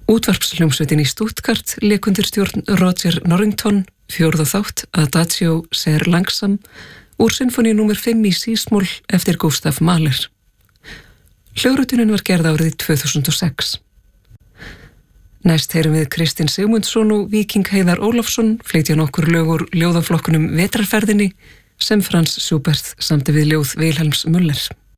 Útvarpshljómsveitin í Stuttgart lék undir stjórn Roger Norrington, fjórða þátt Adagio ser langsam úr sinfóníu númer 5 í sísmól eftir Gustav Mahler. Hljóðritunin var gerð árið 2006. Næst heyrum við Kristinn Sigmundsson og Víking Heiðar Ólafsson flytja nokkur lög úr ljóðaflokkunum Vetrarferðinni sem Franz Schubert samdi við ljóð Vilhelms Müller.